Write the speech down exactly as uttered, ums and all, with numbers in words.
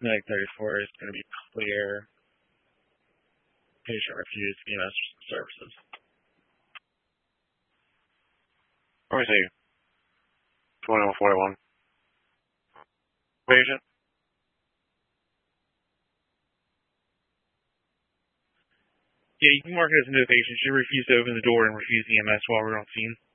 Medic thirty-four is going to be clear. Patient refused E M S services. Let me see. twenty-one forty-one. Patient. Yeah, you can mark it as a no patient. She refused to open the door and refused E M S while we were on scene.